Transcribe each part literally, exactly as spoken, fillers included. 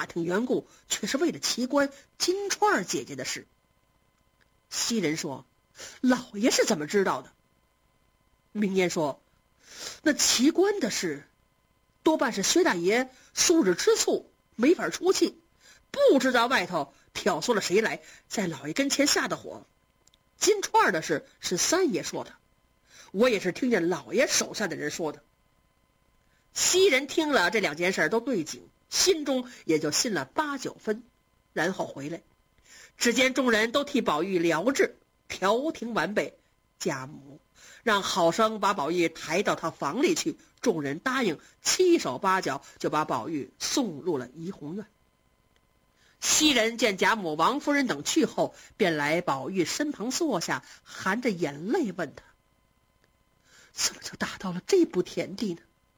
打听缘故，却是为了奇观金钏姐姐的事。袭人说：老爷是怎么知道的？明烟说：那奇观的事多半是薛大爷素日吃醋，没法出气，不知道外头挑唆了谁来，在老爷跟前下的火。金钏的事是三爷说的，我也是听见老爷手下的人说的。袭人听了这两件事都对景，心中也就信了八九分，然后回来，只见众人都替宝玉疗治，调停完备，贾母让好生把宝玉抬到他房里去，众人答应，七手八脚就把宝玉送入了怡红院。袭人见贾母、王夫人等去后，便来宝玉身旁坐下，含着眼泪问他：怎么就打到了这步田地呢？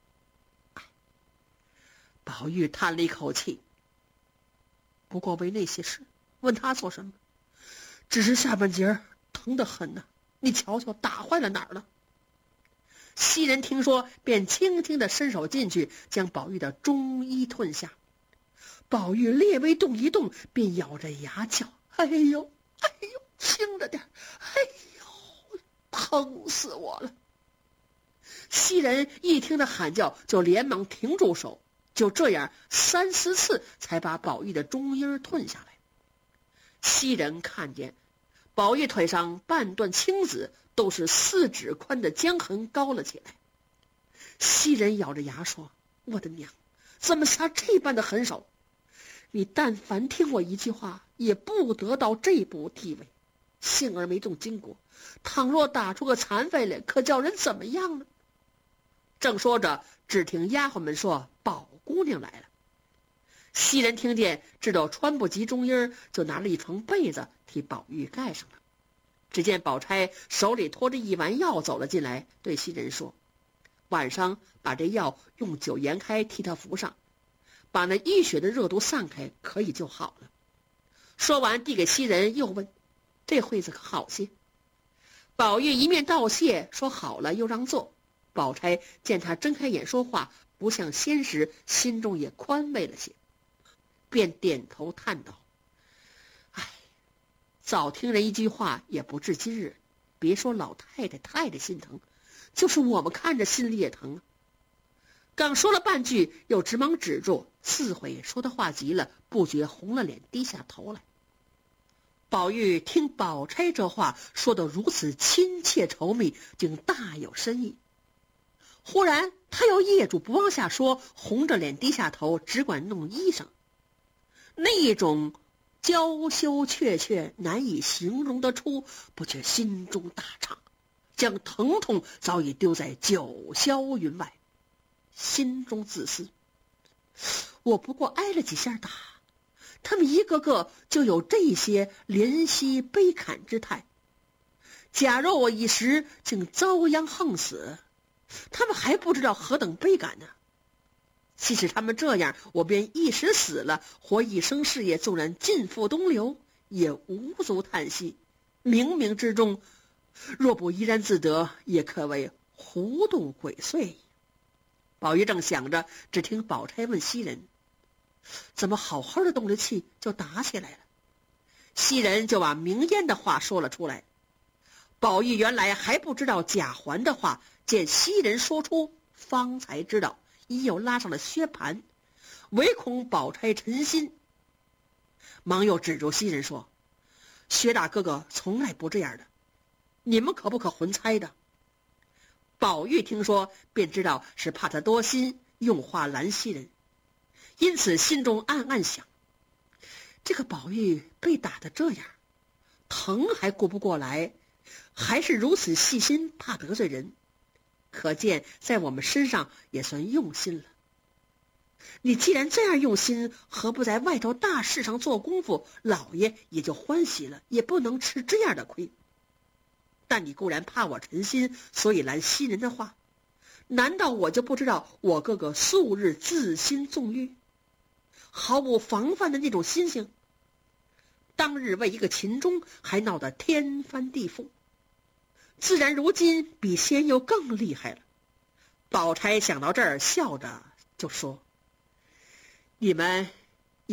宝玉叹了一口气，不过为那些事，问他做什么？只是下半截疼得很呢、啊，你瞧瞧打坏了哪儿了？袭人听说，便轻轻地伸手进去，将宝玉的中衣褪下。宝玉略微动一动，便咬着牙叫：哎呦哎呦，轻着点，哎呦，疼死我了！袭人一听他喊叫，就连忙停住手，就这样三四次才把宝玉的中衣褪下来。袭人看见宝玉腿上半段青紫，都是四指宽的江痕高了起来。袭人咬着牙说：我的娘，怎么下这般的狠手？你但凡听我一句话，也不得到这步地位。幸而没中金国，倘若打出个残废来，可叫人怎么样呢？正说着，只听丫鬟们说宝姑娘来了。袭人听见，知道穿不及中衣，就拿了一床被子替宝玉盖上了。只见宝钗手里托着一丸药走了进来，对袭人说：晚上把这药用酒研开，替他服上，把那淤血的热毒散开，可以就好了。说完递给袭人，又问：这会子可好些？宝玉一面道谢，说好了，又让座。宝钗见他睁开眼说话，不像先时，心中也宽慰了些，便点头叹道：哎，早听人一句话，也不至今日。别说老太太太太心疼，就是我们看着心里也疼啊。刚说了半句，又直忙止住，似悔说的话急了，不觉红了脸，低下头来。宝玉听宝钗这话说得如此亲切稠密，竟大有深意。忽然他又噎住不往下说，红着脸低下头，只管弄衣裳。那一种娇羞怯怯难以形容得出，不觉心中大畅，将疼痛早已丢在九霄云外，心中自私：我不过挨了几下打，他们一个个就有这些怜惜悲惨之态。假若我一时竟遭殃横死，他们还不知道何等悲感呢。即使他们这样，我便一时死了，活一生事业纵然尽付东流，也无足叹息。冥冥之中，若不怡然自得，也可谓糊涂鬼祟。宝玉正想着，只听宝钗问袭人：怎么好好的动了气，就打起来了？袭人就把明烟的话说了出来。宝玉原来还不知道贾环的话，见袭人说出，方才知道，已又拉上了薛蟠，唯恐宝钗沉心，忙又止住袭人说：薛大哥哥从来不这样的，你们可不可混猜的？宝玉听说，便知道是怕他多心，用话拦袭人，因此心中暗暗想：这个宝玉被打得这样，疼还顾不过来，还是如此细心，怕得罪人，可见在我们身上也算用心了。你既然这样用心，何不在外头大事上做功夫，老爷也就欢喜了，也不能吃这样的亏。但你固然怕我沉心，所以拦袭人的话，难道我就不知道我哥哥素日自心纵欲，毫无防范的那种心性？当日为一个秦钟还闹得天翻地覆，自然如今比先又更厉害了。宝钗想到这儿，笑着就说：你们